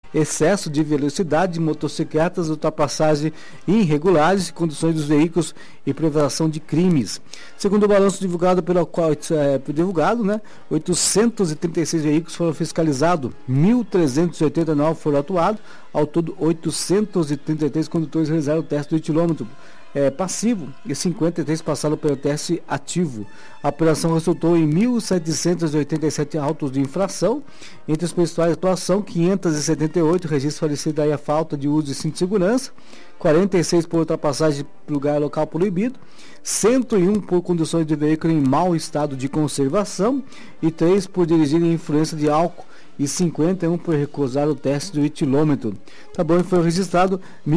excesso de velocidade de motocicletas, ultrapassagem irregulares, conduções dos veículos e prevenção de crimes. Segundo o balanço divulgado pelo qual 836 veículos foram fiscalizados, 1.389 foram autuados, ao todo 833 condutores realizaram o teste do etilômetro passivo e 53 passaram pelo teste ativo. A operação resultou em 1.787 autos de infração, entre os principais de atuação, 578 registros falecidos aí a falta de uso de cinto de segurança, 46 por ultrapassagem de local proibido, 101 por conduções de veículo em mau estado de conservação e 3 por dirigir em influência de álcool e 51 por recusar o teste do etilômetro. Também foi registrado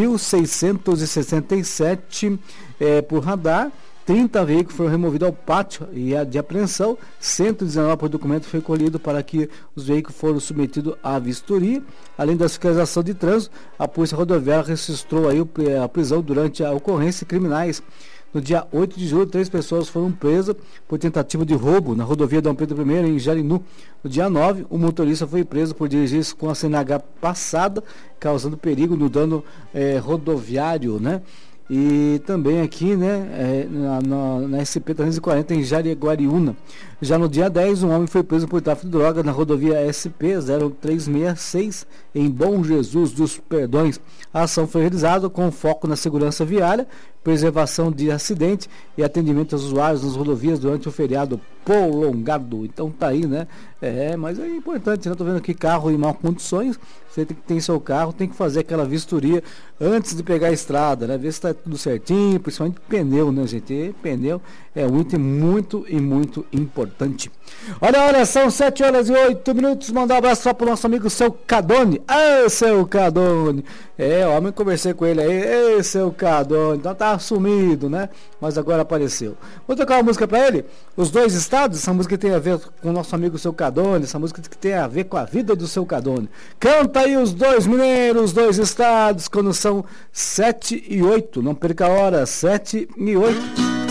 1.667 por radar, 30 veículos foram removidos ao pátio de apreensão, 119 por documento foi colhido para que os veículos foram submetidos à vistoria. Além da fiscalização de trânsito, a Polícia Rodoviária registrou aí a prisão durante a ocorrência criminais. No dia 8 de julho, 3 pessoas foram presas por tentativa de roubo na rodovia Dom Pedro I, em Jarinu. No dia 9, o motorista foi preso por dirigir com a CNH passada, causando perigo no dano rodoviário, né? E também aqui, né, na SP-340 em Jaguariúna. Já no dia 10, um homem foi preso por tráfico de drogas na rodovia SP-0366 em Bom Jesus dos Perdões. A ação foi realizada com foco na segurança viária, preservação de acidente e atendimento aos usuários nas rodovias durante o feriado prolongado. Então tá aí, né? Mas é importante, né? Tô vendo aqui carro em mau condições. Você tem que ter seu carro, tem que fazer aquela vistoria antes de pegar a estrada, né? Ver se tá tudo certinho, principalmente pneu, né, gente? E pneu é um item muito e muito importante. Olha, são 7h08. Mandar um abraço só pro nosso amigo Seu Cadone. Seu Cadone. Homem, conversei com ele aí. Seu Cadone. Então tá sumido, né? Mas agora apareceu. Vou tocar uma música pra ele. Os Dois Estados. Essa música tem a ver com o nosso amigo Seu Cadone. Essa música que tem a ver com a vida do Seu Cadone. Canta aí os dois mineiros, os dois estados, quando são 7h08. Não perca a hora, 7h08.